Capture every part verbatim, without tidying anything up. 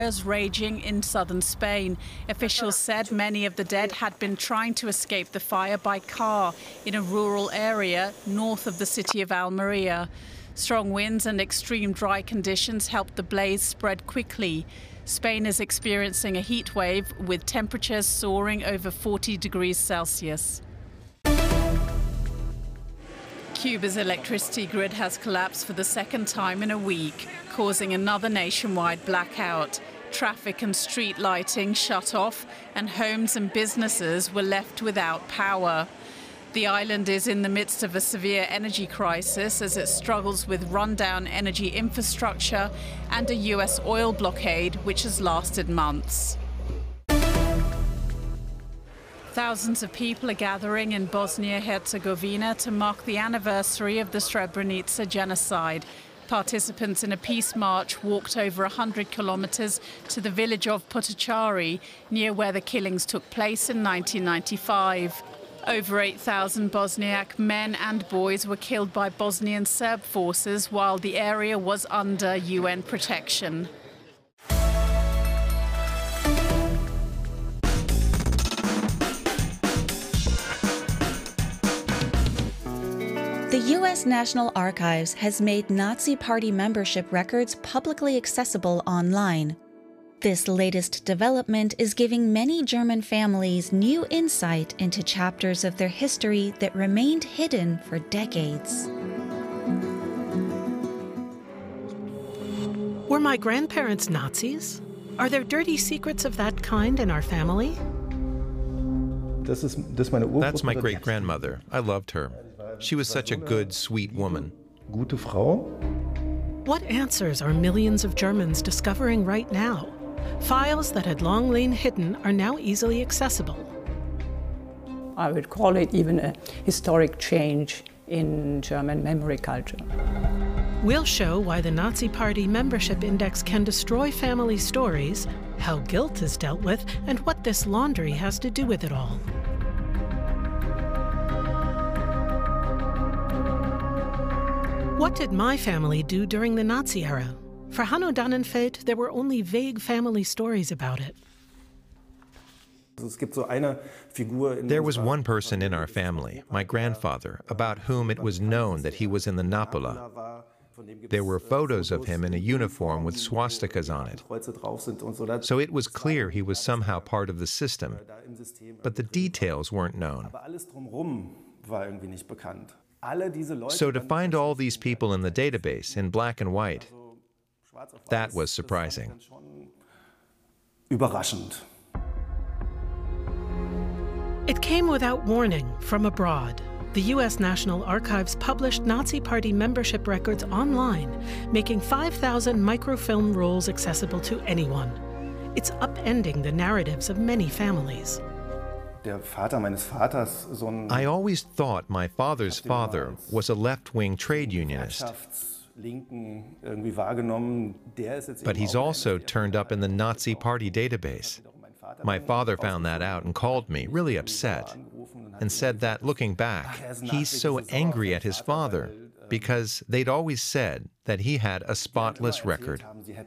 Fires raging in southern Spain. Officials said many of the dead had been trying to escape the fire by car in a rural area north of the city of Almeria. Strong winds and extreme dry conditions helped the blaze spread quickly. Spain is experiencing a heat wave with temperatures soaring over forty degrees Celsius. Cuba's electricity grid has collapsed for the second time in a week, causing another nationwide blackout. Traffic and street lighting shut off, and homes and businesses were left without power. The island is in the midst of a severe energy crisis as it struggles with rundown energy infrastructure and a U S oil blockade which has lasted months. Thousands of people are gathering in Bosnia-Herzegovina to mark the anniversary of the Srebrenica genocide. Participants in a peace march walked over one hundred kilometers to the village of Potocari, near where the killings took place in nineteen ninety-five. Over eight thousand Bosniak men and boys were killed by Bosnian Serb forces while the area was under U N protection. The U S National Archives has made Nazi Party membership records publicly accessible online. This latest development is giving many German families new insight into chapters of their history that remained hidden for decades. Were my grandparents Nazis? Are there dirty secrets of that kind in our family? That's my great-grandmother. I loved her. She was such a good, sweet woman. Gute Frau. What answers are millions of Germans discovering right now? Files that had long lain hidden are now easily accessible. I would call it even a historic change in German memory culture. We'll show why the Nazi Party membership index can destroy family stories, how guilt is dealt with, and what this laundry has to do with it all. What did my family do during the Nazi era? For Hanno Dannenfeld, there were only vague family stories about it. There was one person in our family, my grandfather, about whom it was known that he was in the Napola. There were photos of him in a uniform with swastikas on it. So it was clear he was somehow part of the system, but the details weren't known. So to find all these people in the database in black and white, that was surprising. It came without warning from abroad. The U S National Archives published Nazi Party membership records online, making five thousand microfilm rolls accessible to anyone. It's upending the narratives of many families. I always thought my father's father was a left-wing trade unionist. But he's also turned up in the Nazi Party database. My father found that out and called me, really upset, and said that, looking back, he's so angry at his father because they'd always said that he had a spotless record.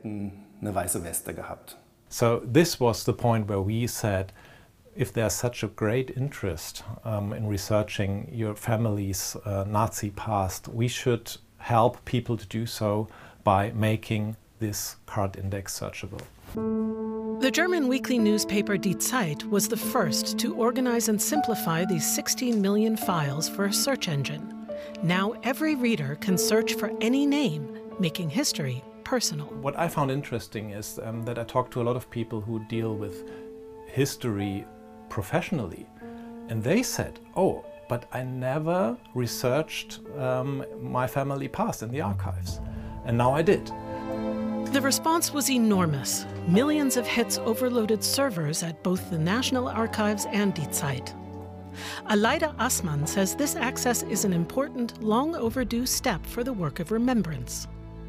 So this was the point where we said, if there's such a great interest um, in researching your family's uh, Nazi past, we should help people to do so by making this card index searchable. The German weekly newspaper Die Zeit was the first to organize and simplify these sixteen million files for a search engine. Now every reader can search for any name, making history personal. What I found interesting is um, that I talked to a lot of people who deal with history professionally, and they said, oh, but I never researched um, my family past in the archives, and now I did. The response was enormous. Millions of hits overloaded servers at both the National Archives and Die Zeit. Aleida Assmann says this access is an important, long overdue step for the work of remembrance.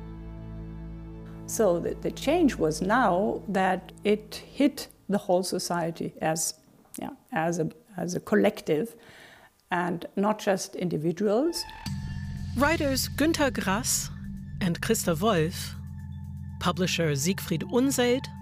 So the, the change was now that it hit the whole society as, yeah, as, a, as a collective and not just individuals. Writers Günter Grass and Christa Wolf, publisher Siegfried Unseld,